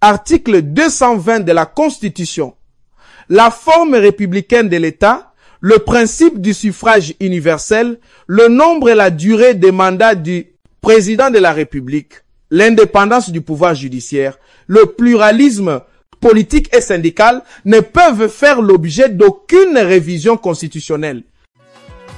article 220 de la Constitution, la forme républicaine de l'État, le principe du suffrage universel, le nombre et la durée des mandats du président de la République, l'indépendance du pouvoir judiciaire, le pluralisme politique et syndical ne peuvent faire l'objet d'aucune révision constitutionnelle.